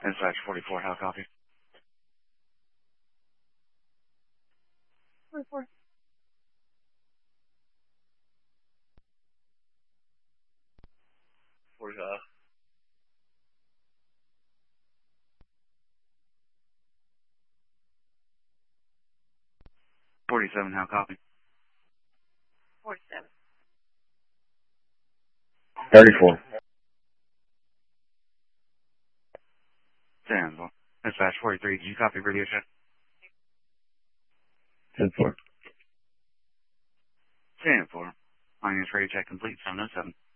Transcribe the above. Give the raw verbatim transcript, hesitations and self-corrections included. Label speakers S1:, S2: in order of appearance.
S1: Dispatch forty-four, how copy?
S2: forty-four.
S1: forty, uh, forty-seven, how copy?
S2: forty-seven.
S3: thirty-four.
S1: ten four. Dispatch forty-three, did you copy radio check?
S3: ten four.
S1: ten four. My name is radio check complete, seven oh seven.